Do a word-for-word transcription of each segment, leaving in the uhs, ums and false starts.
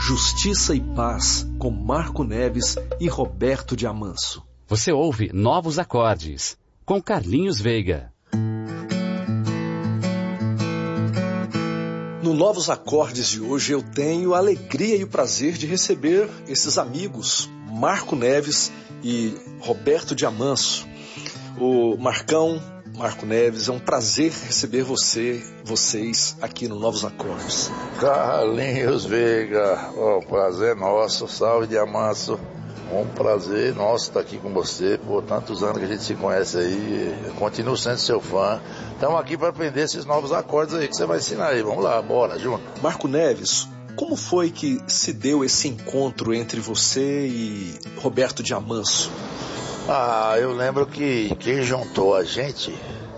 Justiça e Paz, com Marco Neves e Roberto de Amanso. Você ouve Novos Acordes, com Carlinhos Veiga. No Novos Acordes de hoje eu tenho a alegria e o prazer de receber esses amigos, Marco Neves e Roberto de Amanso. O Marcão, Marco Neves, é um prazer receber você, vocês aqui no Novos Acordes. Carlinhos Veiga, o prazer nosso, salve de Amanso. Um prazer nosso estar aqui com você, por tantos anos que a gente se conhece aí, eu continuo sendo seu fã. Estamos aqui para aprender esses novos acordes aí que você vai ensinar aí. Vamos lá, bora, junto. Marco Neves, como foi que se deu esse encontro entre você e Roberto de Amanso? Ah, eu lembro que quem juntou a gente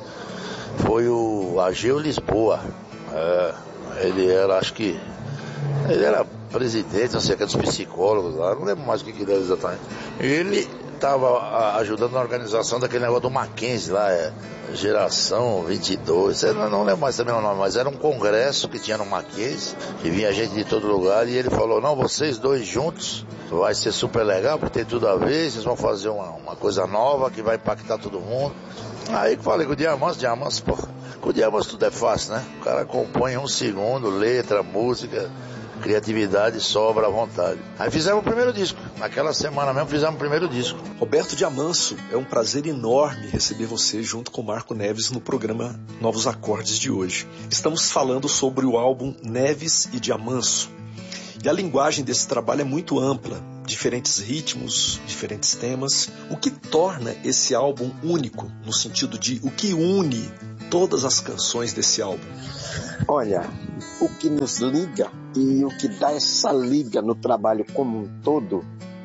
foi o Ageu Lisboa. É, ele era, acho que, ele era presidente, não sei, que é dos psicólogos lá, não lembro mais o que que ele era exatamente. Ele estava ajudando na organização daquele negócio do Mackenzie lá, é, Geração vinte e dois, eu não, não lembro mais também o nome, mas era um congresso que tinha no Mackenzie, que vinha gente de todo lugar, e ele falou, não, vocês dois juntos, vai ser super legal, porque tem tudo a ver, vocês vão fazer uma, uma coisa nova que vai impactar todo mundo. Aí que falei com o Diamanso, Diamanso, pô, com o Diamanso tudo é fácil, né? O cara compõe em um segundo, letra, música, criatividade, sobra à vontade. Aí fizemos o primeiro disco. Naquela semana mesmo fizemos o primeiro disco. Roberto de Amanso, é um prazer enorme receber você junto com Marco Neves no programa Novos Acordes de hoje. Estamos falando sobre o álbum Neves e de Amanso. E a linguagem desse trabalho é muito ampla, diferentes ritmos, diferentes temas, o que torna esse álbum único, no sentido de o que une todas as canções desse álbum. Olha, o que nos liga e o que dá essa liga no trabalho como um todo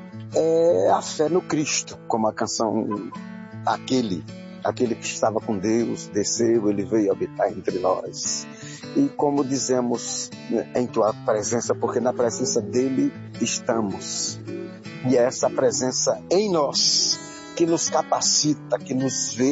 é a fé no Cristo, como a canção Aquele, aquele que estava com Deus, desceu, ele veio habitar entre nós. E como dizemos, em tua presença, porque na presença dele estamos. E é essa presença em nós que nos capacita, que nos vê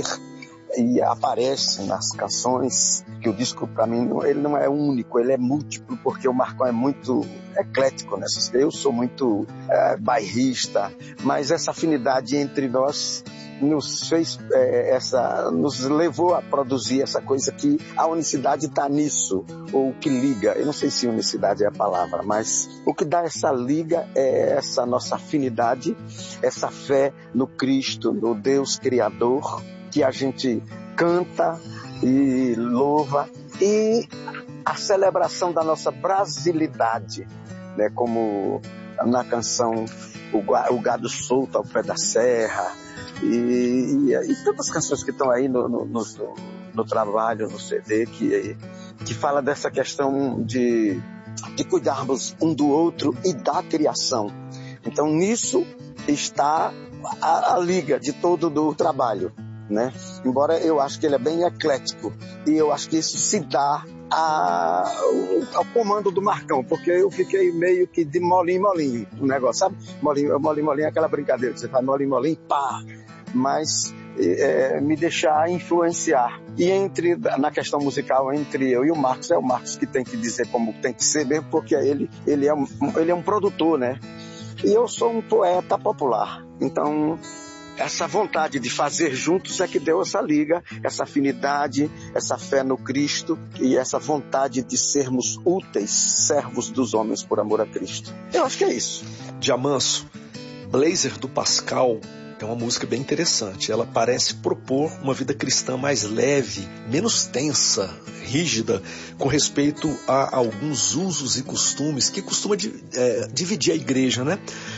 e aparece nas canções, que o disco para mim ele não é único, ele é múltiplo, porque o Marcão é muito eclético, né? Eu sou muito é, bairrista, mas essa afinidade entre nós nos fez é, essa, nos levou a produzir essa coisa que a unicidade está nisso, ou o que liga, eu não sei se unicidade é a palavra, mas o que dá essa liga é essa nossa afinidade, essa fé no Cristo, no Deus Criador, que a gente canta e louva, e a celebração da nossa brasilidade, né? Como na canção O Gado Solto ao Pé da Serra, e, e, e tantas canções que estão aí no, no, no, no trabalho, no C D, que, que fala dessa questão de, de cuidarmos um do outro e da criação. Então nisso está a, a liga de todo do trabalho, né? Embora eu acho que ele é bem eclético, e eu acho que isso se dá a, ao comando do Marcão, porque eu fiquei meio que de molinho molinho o negócio, sabe? Molinho molinho, molinho é aquela brincadeira que você faz molinho molinho, pá, mas é, me deixar influenciar. E entre, na questão musical, entre eu e o Marcos, é o Marcos que tem que dizer como tem que ser mesmo, porque ele, ele, é, um, ele é um produtor, né? E eu sou um poeta popular, então essa vontade de fazer juntos é que deu essa liga, essa afinidade, essa fé no Cristo e essa vontade de sermos úteis servos dos homens por amor a Cristo. Eu acho que é isso. De Amanso, Blazer do Pascal é uma música bem interessante. Ela parece propor uma vida cristã mais leve, menos tensa, rígida, com respeito a alguns usos e costumes que costuma é, dividir a igreja, né?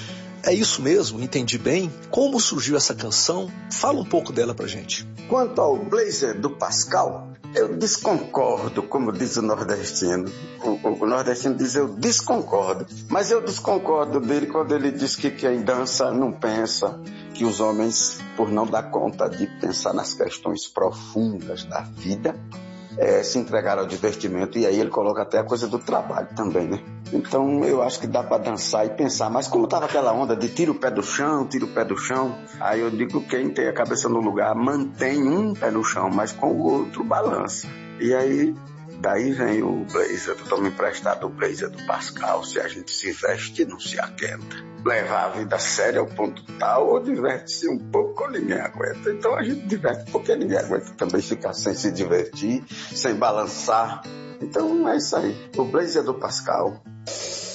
É isso mesmo? Entendi bem? Como surgiu essa canção? Fala um pouco dela pra gente. Quanto ao Blazer do Pascal, eu desconcordo, como diz o nordestino. O, o nordestino diz eu desconcordo. Mas eu desconcordo dele quando ele diz que quem dança não pensa, que os homens, por não dar conta de pensar nas questões profundas da vida, é, se entregaram ao divertimento. E aí ele coloca até a coisa do trabalho também, né? Então eu acho que dá para dançar e pensar, mas como estava aquela onda de tira o pé do chão, tira o pé do chão, aí eu digo que quem tem a cabeça no lugar mantém um pé no chão, mas com o outro balança. E aí Daí vem o blazer, eu tomo emprestado o blazer do Pascal, se a gente se veste não se aquenta. Levar a vida séria ao ponto tal, ou diverte-se um pouco ou ninguém aguenta. Então a gente diverte porque ninguém aguenta também ficar sem se divertir, sem balançar. Então é isso aí, o blazer do Pascal.